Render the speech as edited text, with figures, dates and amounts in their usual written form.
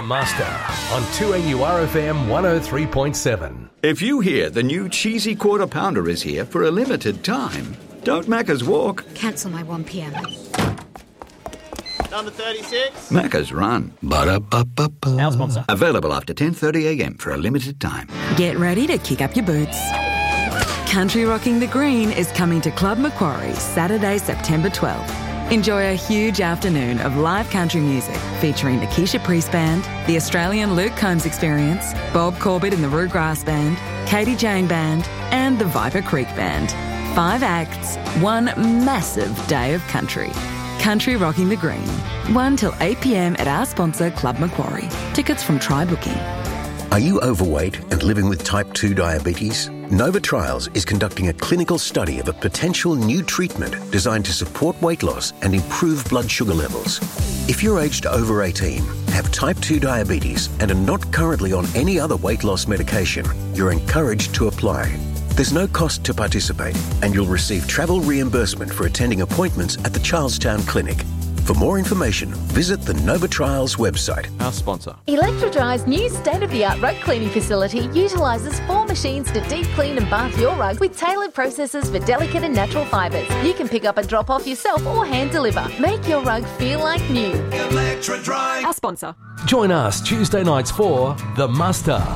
Muster on 2AURFM 103.7. If you hear the new cheesy quarter pounder is here for a limited time, don't Macca's walk. Cancel my 1pm. Number 36. Macca's run. Ba-da-ba-ba-ba. Our sponsor. Available after 10:30am for a limited time. Get ready to kick up your boots. Country Rocking the Green is coming to Club Macquarie Saturday, September 12th. Enjoy a huge afternoon of live country music featuring the Keisha Priest Band, the Australian Luke Combs Experience, Bob Corbett and the Roograss Band, Katie Jane Band, and the Viper Creek Band. 5 acts, one massive day of country. Country Rocking the Green. 1 till 8pm at our sponsor, Club Macquarie. Tickets from Try Booking. Are you overweight and living with type 2 diabetes? Nova Trials is conducting a clinical study of a potential new treatment designed to support weight loss and improve blood sugar levels. If you're aged over 18, have type 2 diabetes and are not currently on any other weight loss medication, you're encouraged to apply. There's no cost to participate and you'll receive travel reimbursement for attending appointments at the Charlestown Clinic. For more information, visit the Nova Trials website. Our sponsor. Electrodry's new state-of-the-art rug cleaning facility utilises 4 machines to deep clean and bath your rug with tailored processes for delicate and natural fibres. You can pick up and drop off yourself or hand deliver. Make your rug feel like new. Electrodry. Our sponsor. Join us Tuesday nights for The Muster